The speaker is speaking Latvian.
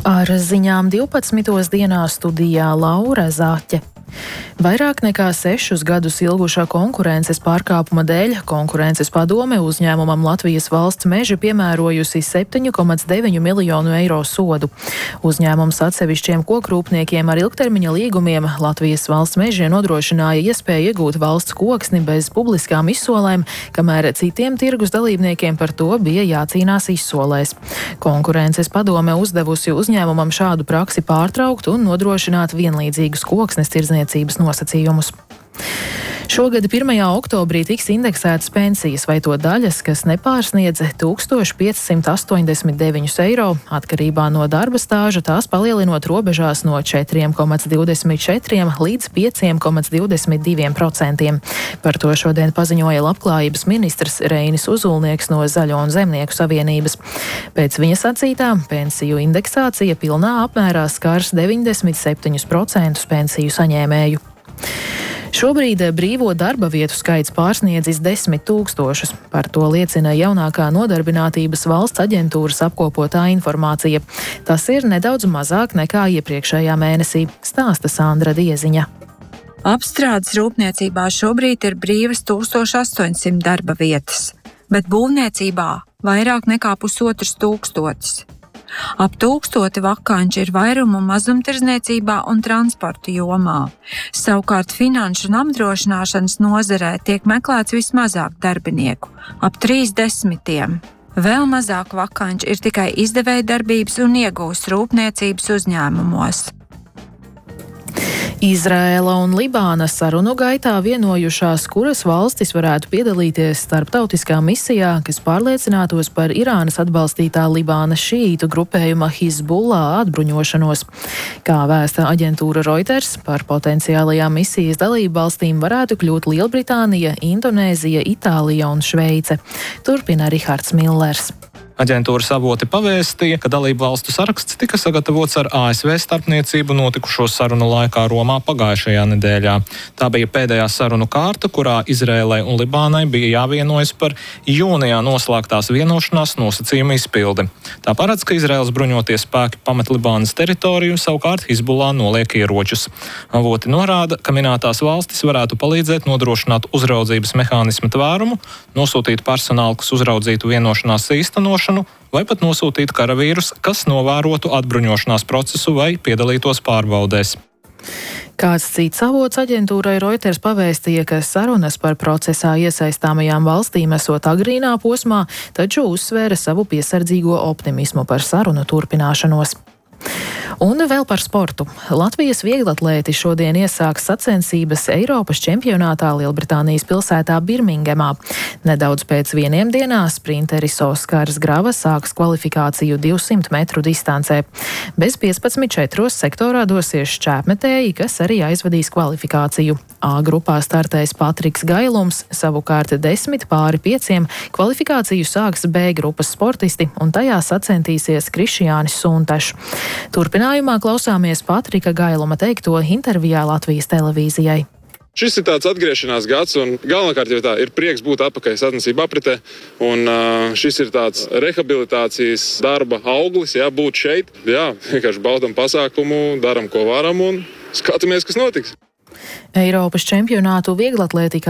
Ar ziņām 12. dienā studijā Laura Zaķe. Vairāk nekā 6 gadus ilgušā konkurences pārkāpuma dēļ Konkurences padome uzņēmumam Latvijas valsts meži piemērojusi 7,9 miljonu eiro sodu. Uzņēmums atsevišķiem kokrūpniekiem ar ilgtermiņa līgumiem Latvijas valsts meži nodrošināja iespēju iegūt valsts koksni bez publiskām izsolēm, kamēr citiem tirgus dalībniekiem par to bija jācīnās izsolēs. Konkurences padome uzdevusi uzņēmumam šādu praksi pārtraukt un nodrošināt vienlīdzīgus koksnes tirdzniecības nosacījumus. Šogad 1. oktobrī tiks indeksētas pensijas vai to daļas, kas nepārsniedz 1589 eiro, atkarībā no darba stāža tās palielinot robežās no 4,24 līdz 5,22%. Par to šodien paziņoja Labklājības ministrs Reinis Uzulnieks no Zaļo un Zemnieku savienības. Pēc viņa sacītā pensiju indeksācija pilnā apmērā skars 97% pensiju saņēmēju. Šobrīd brīvo darba vietu skaits pārsniedzis 10 000. Par to liecina jaunākā nodarbinātības valsts aģentūras apkopotā informācija. Tas ir nedaudz mazāk nekā iepriekšējā mēnesī, stāsta Sandra Dieziņa. Apstrādes rūpniecībā šobrīd ir brīvas 1800 darba vietas, bet būvniecībā vairāk nekā 1500. Ap 1000 vakanču ir vairumu mazumtirdzniecībā un transporta jomā. Savukārt finanšu un apdrošināšanas nozarē tiek meklēts vismazāk darbinieku – ap 30. Vēl mazāk vakanču ir tikai izdevēja darbības un iegūst rūpniecības uzņēmumos. Izraēla un Libāna sarunu gaitā vienojušās, kuras valstis varētu piedalīties starptautiskā misijā, kas pārliecinātos par Irānas atbalstītā Libānas šīītu grupējuma Hizbullah atbruņošanos. Kā vēsta aģentūra Reuters, par potenciālajām misijas dalību valstīm varētu kļūt Lielbritānija, Indonēzija, Itālija un Šveice. Turpina Rihards Millers. Aģentūras avoti pavēstīja, ka dalību valstu saraksts tika sagatavots ar ASV starpniecību notikušo sarunu laikā Romā pagājušajā nedēļā. Tā bija pēdējā sarunu kārta, kurā Izrēlai un Libānai bija jāvienojas par jūnijā noslēgtās vienošanās nosacījumu izpildi. Tā paredz, ka Izraēlas bruņotie spēki pamet Libānas teritoriju, savukārt Hizbullah noliek ieročus. Avoti norāda, ka minētās valstis varētu palīdzēt nodrošināt uzraudzības mehānismu tvērumu, nosūtīt personālu, kas uzraudzītu vienošanās īstenošanu, vai pat nosūtīt karavīrus, kas novērotu atbruņošanās procesu vai piedalītos pārbaudēs. Kāds cits avots aģentūrai Reuters pavēstīja, ka sarunas par procesā iesaistāmajām valstīm esot agrīnā posmā, taču uzsvēra savu piesardzīgo optimismu par sarunu turpināšanos. Un vēl par sportu. Latvijas vieglatlēti šodien iesāks sacensības Eiropas čempionātā Lielbritānijas pilsētā Birmingemā. Nedaudz pēc 1 dienā sprinteris Oskars Grava sāks kvalifikāciju 200 metru distancē. Bez 15:4 sektorā dosies šķēpmetēji, kas arī aizvadīs kvalifikāciju. A grupā startēs Patriks Gailums, savukārt 10:5 kvalifikāciju sāks B grupas sportisti, un tajā sacensties Krišjānis Suntešs. Turpinājumā klausāmies Patrika Gailuma teikto intervijā Latvijas televīzijai. Šis ir tāds atgriešanās gads, un galvenokārt ir prieks būt atpakaļ sacensību apritē. Un šis ir tāds rehabilitācijas darba auglis, būt šeit. Vienkārši baudam pasākumu, daram, ko varam, un skatāmies, kas notiks. Eiropas čempionātu vieglatlētikā